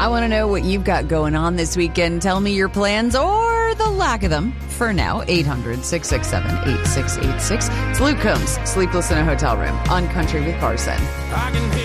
I want to know what you've got going on this weekend. Tell me your plans or the lack of them. For now, 800-667-8686. It's Luke Combs, Sleepless in a Hotel Room on Country with Carson.